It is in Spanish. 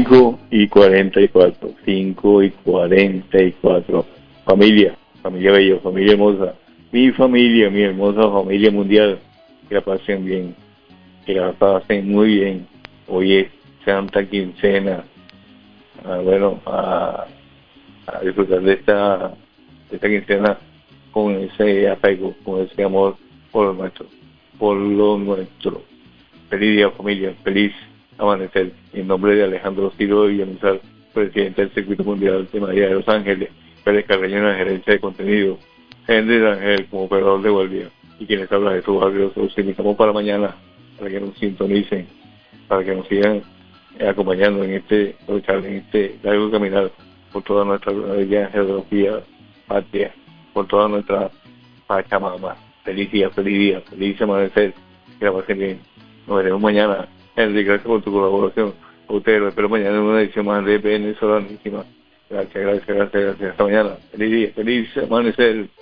5:44. 5:44. Familia bella, familia hermosa. Mi familia, mi hermosa familia mundial. Que la pasen bien. Que la pasen muy bien. Hoy es Santa Quincena. A disfrutar de esta quincena con ese apego, con ese amor por lo nuestro. Por lo nuestro. Feliz día, familia. Feliz amanecer. En nombre de Alejandro Ciro Villamizar, presidente del Circuito Mundial de María de los Ángeles, Pérez Carreño en la gerencia de contenido, Henry Rangel como operador de guardia, y quienes habla de Jesús Javier. Los invitamos para mañana, para que nos sintonicen, para que nos sigan acompañando en este largo caminar por toda nuestra bella geografía patria, por toda nuestra Pachamama. Feliz día, feliz amanecer, que la pasen bien. Nos veremos mañana. Henry, gracias por tu colaboración. A ustedes lo espero mañana en una edición más de PN Solanísima. Gracias. Hasta mañana. Feliz día, feliz amanecer.